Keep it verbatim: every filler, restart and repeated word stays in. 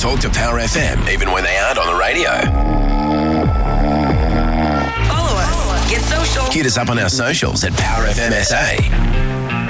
talk to Power F M even when they aren't on the radio. Follow us. Get social. Hit us up on our socials at Power F M S A.